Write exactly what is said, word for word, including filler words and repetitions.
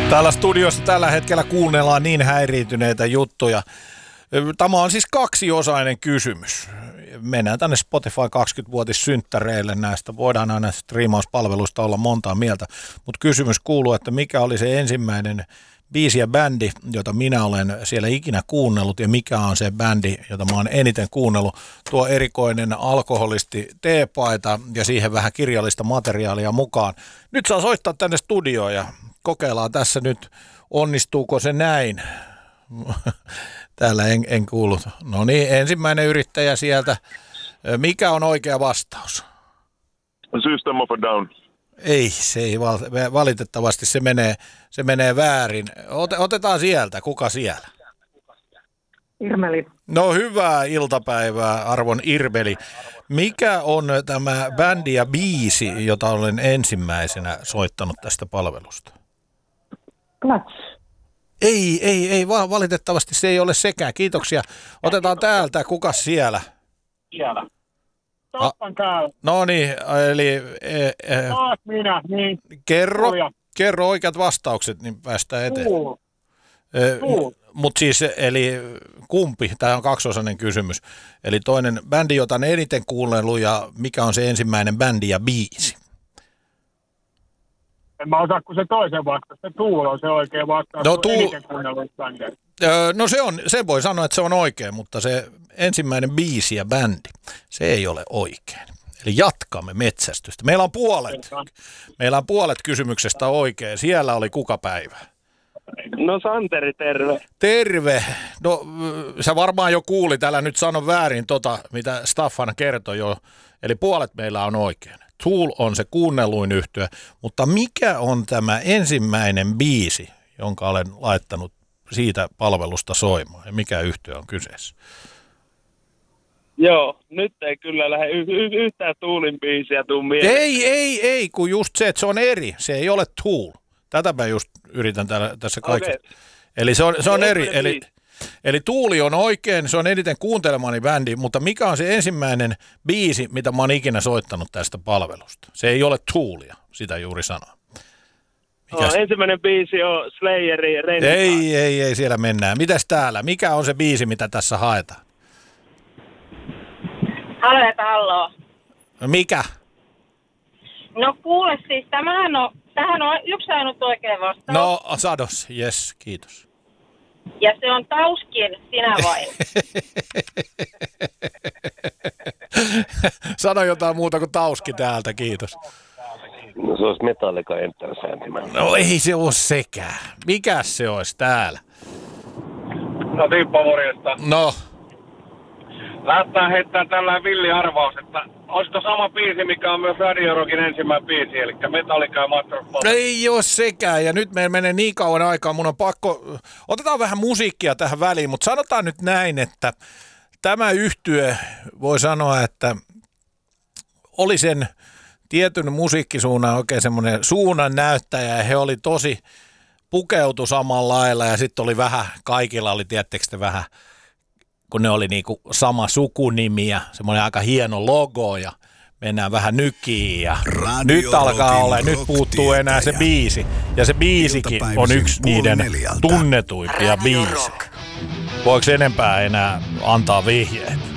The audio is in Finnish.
Täällä studiossa tällä hetkellä kuunnellaan niin häiriintyneitä juttuja. Tämä on siis kaksiosainen kysymys. Mennään tänne Spotify kaksikymmenvuotissynttäreille näistä. Voidaan aina striimauspalveluista olla montaa mieltä. Mutta kysymys kuuluu, että mikä oli se ensimmäinen biisi ja bändi, jota minä olen siellä ikinä kuunnellut, ja mikä on se bändi, jota mä oon eniten kuunnellut. Tuo erikoinen alkoholisti teepaita ja siihen vähän kirjallista materiaalia mukaan. Nyt saa soittaa tänne studioon ja kokeillaan tässä nyt, onnistuuko se näin. Täällä en, en kuullut. No niin, ensimmäinen yrittäjä sieltä. Mikä on oikea vastaus? System of a Down. Ei, se ei valitettavasti, se menee, se menee väärin. Otetaan sieltä, kuka siellä? Irmeli. No hyvää iltapäivää, arvon Irveli. Mikä on tämä bändi ja biisi, jota olen ensimmäisenä soittanut tästä palvelusta? Klats. Ei, ei, ei, vaan valitettavasti se ei ole sekään. Kiitoksia. Otetaan täältä, kuka siellä? Siellä. Toppan täällä. No niin, eli... E, e, Taas minä, niin. Kerro, kerro oikeat vastaukset, niin päästään eteen. Tuul. E, Mutta siis, eli kumpi? Tämä on kaksiosainen kysymys. Eli toinen bändi, jota on eniten kuunnellut, ja mikä on se ensimmäinen bändi ja biisi? En mä osaa, kun se toisen vastaus. Se Tuul on se oikea vastaus. No, tuul... öö, no se on, se voi sanoa, että se on oikein, mutta se ensimmäinen biisi ja bändi, se ei ole oikein. Eli jatkamme metsästystä. Meillä on puolet, meillä on puolet kysymyksestä oikein. Siellä oli kuka päivä? No Santeri, terve. Terve. No sä varmaan jo kuulit, älä nyt sano väärin tota, mitä Staffan kertoi jo. Eli puolet meillä on oikein. Tool on se kuunnelluin yhtye, mutta mikä on tämä ensimmäinen biisi, jonka olen laittanut siitä palvelusta soimaan, ja mikä yhtye on kyseessä? Joo, nyt ei kyllä lähde y- y- yhtään Toolin biisiä tuu mieleen. Ei, ei, ei, kun just se, että se on eri, se ei ole Tool. Tätä mä just yritän täällä, tässä kaikessa. Okay. Eli se on, se on eri, eli... Eli Tuuli on oikein, se on eniten kuuntelemani bändi, mutta mikä on se ensimmäinen biisi, mitä mä oon ikinä soittanut tästä palvelusta? Se ei ole Tuulia, sitä juuri sanoa. No, ensimmäinen biisi on Slayerin Rain. Ei, ei, ei, siellä mennään. Mitäs täällä? Mikä on se biisi, mitä tässä haetaan? Hallo, että halloo. Mikä? No kuule siis, tämähän on, tämähän on yksi ainut oikein vastaus. No, Sados, yes, kiitos. Ja se on Tauskin Sinä vain. Sano jotain muuta kuin Tauski täältä, kiitos. No se olisi Metallica Enter Sandman. No ei se ole sekään. Mikäs se olisi täällä? No Timppa, morjesta. No. Lähtää heittää tällainen villi arvaus, että olisiko sama biisi, mikä on myös Radio Rockin ensimmäinen biisi, eli Metallica ja Master of Puppets. Ei ole sekään, ja nyt meillä menee niin kauan aikaa, mun on pakko, otetaan vähän musiikkia tähän väliin, mutta sanotaan nyt näin, että tämä yhtye voi sanoa, että oli sen tietyn musiikkisuunnan oikein semmoinen suunnan näyttäjä, ja he oli tosi pukeutu samalla lailla, ja sitten oli vähän, kaikilla oli tiettekö vähän, kun ne oli niinku sama sukunimi ja semmoinen aika hieno logo ja mennään vähän nykiin ja Radio nyt alkaa olla, nyt puuttuu enää se biisi. Ja se biisikin on yksi niiden tunnetuimpia biisejä. Voiko enempää enää antaa vihjeet?